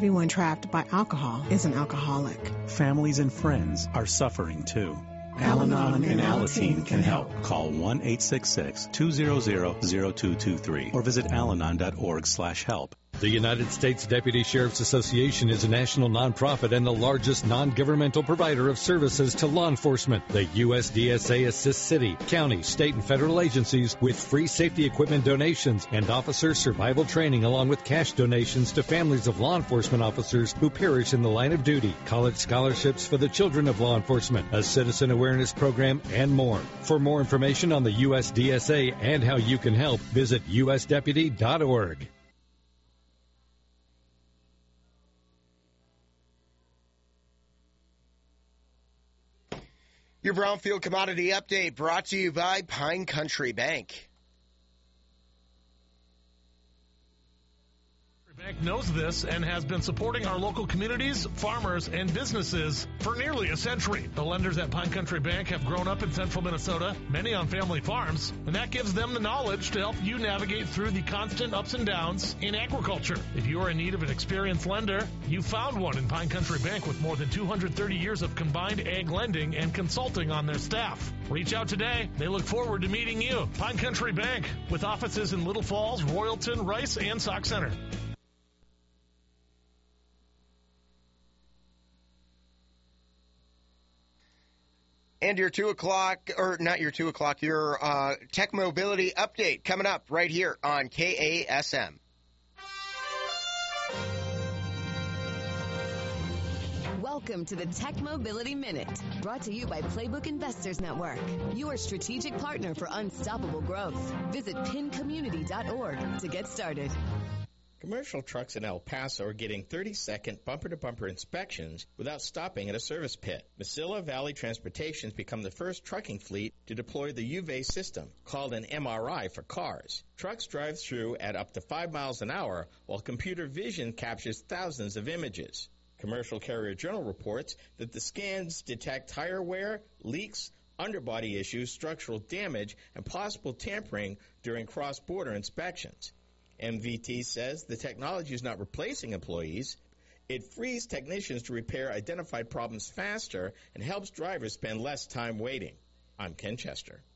everyone trapped by alcohol is an alcoholic. Families and friends are suffering too. Al-Anon and Alateen can help. Call 1-866-200-0223 or visit alanon.org/help. The United States Deputy Sheriff's Association is a national nonprofit and the largest non-governmental provider of services to law enforcement. The USDSA assists city, county, state, and federal agencies with free safety equipment donations and officer survival training, along with cash donations to families of law enforcement officers who perish in the line of duty, college scholarships for the children of law enforcement, a citizen awareness program, and more. For more information on the USDSA and how you can help, visit usdeputy.org. Your Brownfield Commodity Update brought to you by Pine Country Bank. Bank knows this and has been supporting our local communities, farmers, and businesses for nearly a century. The lenders at Pine Country Bank have grown up in central Minnesota, many on family farms, and that gives them the knowledge to help you navigate through the constant ups and downs in agriculture. If you are in need of an experienced lender, you found one in Pine Country Bank with more than 230 years of combined ag lending and consulting on their staff. Reach out today. They look forward to meeting you. Pine Country Bank, with offices in Little Falls, Royalton, Rice, and Sauk Center. And your 2 o'clock, or not your 2 o'clock, your Tech Mobility Update coming up right here on KASM. Welcome to the Tech Mobility Minute, brought to you by Playbook Investors Network, your strategic partner for unstoppable growth. Visit pincommunity.org to get started. Commercial trucks in El Paso are getting 30-second bumper-to-bumper inspections without stopping at a service pit. Mesilla Valley Transportation has become the first trucking fleet to deploy the UVAE system, called an MRI for cars. Trucks drive through at up to 5 miles an hour, while computer vision captures thousands of images. Commercial Carrier Journal reports that the scans detect tire wear, leaks, underbody issues, structural damage, and possible tampering during cross-border inspections. MVT says the technology is not replacing employees. It frees technicians to repair identified problems faster and helps drivers spend less time waiting. I'm Ken Chester.